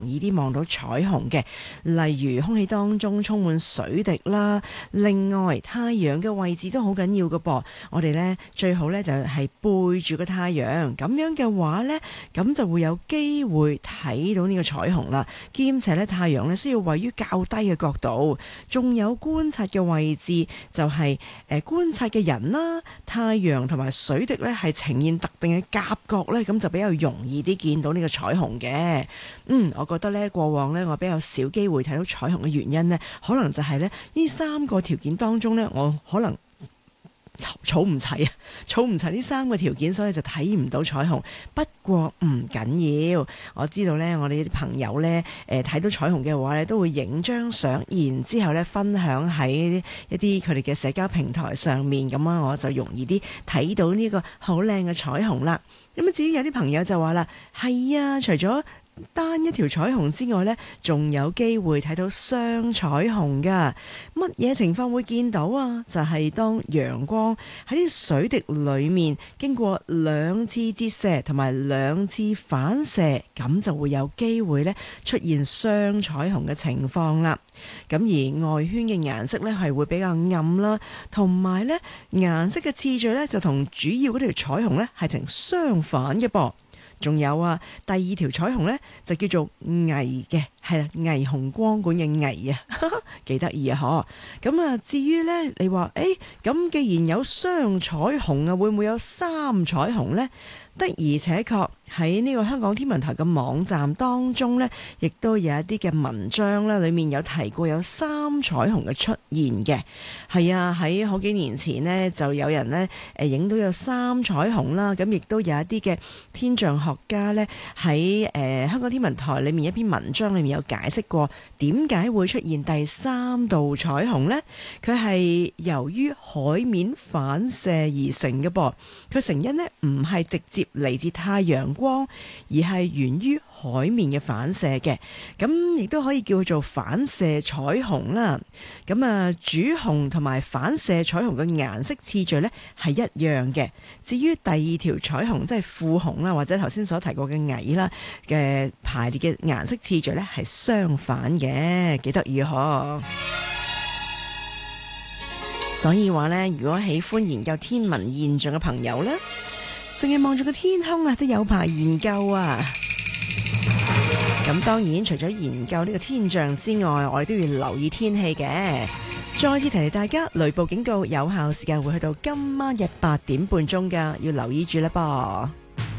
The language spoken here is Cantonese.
易啲望到彩虹嘅，例如空氣當中充滿水滴啦。另外，太陽嘅位置都好緊要嘅噃。我哋呢最好呢就係背住個太陽，咁樣嘅話呢，咁就會有機會睇到呢個彩虹啦。兼且呢，太陽呢需要位於較低嘅角度，仲有觀察嘅位置就係觀察嘅人啦，太陽同埋水滴呢係呈現特定嘅夾角呢，咁就比較容易啲見到呢個彩虹嘅。我覺得呢過往呢，我比較少機會睇到彩虹嘅原因呢，可能就係呢三個條件當中呢，我可能儲唔齊呢三個條件，所以就睇唔到彩虹。不過唔緊要，我知道呢，我哋啲朋友呢，睇到彩虹嘅話呢，都會影張相，然之後呢分享喺一啲佢哋嘅社交平台上面，咁啊我就容易啲睇到呢個好靚嘅彩虹啦。咁至於有啲朋友就話啦，係啊，除咗單一條彩虹之外呢，仲有機會睇到雙彩虹噶。乜嘢情況會見到啊？就係當陽光喺啲水滴裏面經過兩次折射同埋兩次反射，咁就會有機會呢出現雙彩虹嘅情況啦。咁而外圈嘅顏色呢係會比較暗啦，同埋呢顏色嘅次序呢就同主要嗰條彩虹呢係呈相反嘅噃。仲有啊，第二條彩虹呢就叫做霓嘅，係啦，霓虹光管嘅霓啊，幾得意啊嗬。咁啊，至於呢，你話咁既然有雙彩虹啊，會唔會有三彩虹呢？的而且確喺呢個香港天文台嘅網站當中呢，亦都有一啲嘅文章呢，裏面有提過有三彩虹嘅出現嘅。係啊，喺好幾年前呢，就有人呢影到有三彩虹啦。咁亦都有一啲嘅天象學家呢，喺香港天文台裏面一篇文章裏面有解釋過點解會出現第三道彩虹呢？佢係由於海面反射而成嘅噃。佢成因呢，唔係直接嚟自太陽光，而係源於海面嘅反射嘅。咁亦都可以叫做反射彩虹啦。咁啊，主紅同埋反射彩虹嘅顏色次序呢係一樣嘅。至於第二條彩虹即係副紅啦，或者頭先所提過嘅霓啦嘅排列嘅顏色次序呢係相反嘅，幾得意嗬。所以話呢，如果喜歡研究天文現象嘅朋友呢，淨係望住個天空啊，都有排研究啊！咁當然，除咗研究呢個天象之外，我哋都要留意天氣嘅。再次提提大家，雷暴警告有效時間會去到今晚嘅8點半鐘㗎，要留意住啦噃。